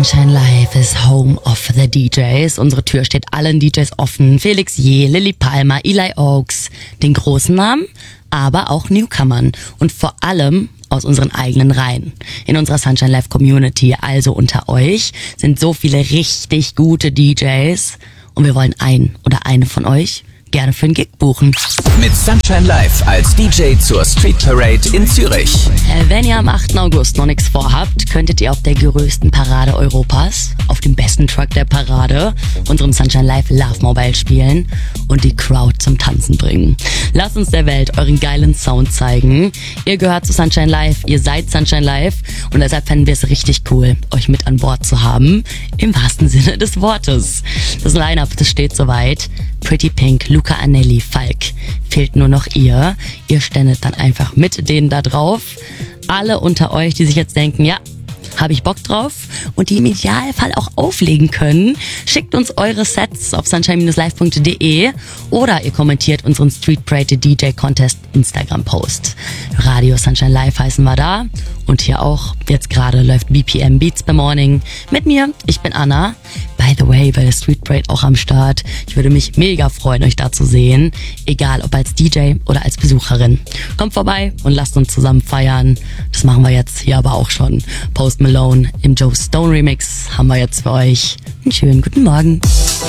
Sunshine Live is home of the DJs. Unsere Tür steht allen DJs offen. Felix Jäh, Lilly Palmer, Eli Oaks, den großen Namen, aber auch Newcomern und vor allem aus unseren eigenen Reihen. In unserer Sunshine Live Community, also unter euch, sind so viele richtig gute DJs und wir wollen einen oder eine von euch gerne für einen Gig buchen. Mit Sunshine Live als DJ zur Street Parade in Zürich. Wenn ihr am 8. August noch nichts vorhabt, könntet ihr auf der größten Parade Europas, auf dem besten Truck der Parade, unserem Sunshine Live Love Mobile spielen und die Crowd zum Tanzen bringen. Lasst uns der Welt euren geilen Sound zeigen. Ihr gehört zu Sunshine Live, ihr seid Sunshine Live und deshalb fänden wir es richtig cool, euch mit an Bord zu haben, im wahrsten Sinne des Wortes. Das Line-Up, das steht soweit. Pretty Pink, Luca Anelli, Falk. Fehlt nur noch ihr. Ihr ständet dann einfach mit denen da drauf. Alle unter euch, die sich jetzt denken, ja, habe ich Bock drauf und die im Idealfall auch auflegen können, schickt uns eure Sets auf sunshine-live.de oder ihr kommentiert unseren Street Parade DJ Contest Instagram Post. Radio Sunshine Live heißen wir da und hier auch. Jetzt gerade läuft BPM Beats by Morning mit mir. Ich bin Anna. By the way, bei der Street Parade auch am Start. Ich würde mich mega freuen, euch da zu sehen. Egal, ob als DJ oder als Besucherin. Kommt vorbei und lasst uns zusammen feiern. Das machen wir jetzt hier aber auch schon. Post Malone im Joe Stone Remix haben wir jetzt für euch. Einen schönen guten Morgen.